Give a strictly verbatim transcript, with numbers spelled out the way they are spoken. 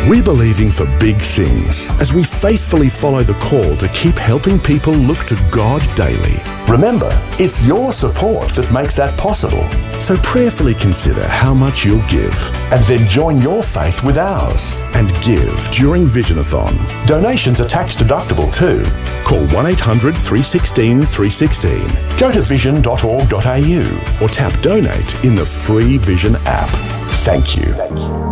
We're believing for big things as we faithfully follow the call to keep helping people look to God daily. Remember, it's your support that makes that possible. So prayerfully consider how much you'll give And then join your faith with ours. and give during Visionathon. Donations are tax deductible too. Call one eight hundred, three one six, three one six Go to vision dot org dot a u. or tap donate in the free Vision app. Thank you.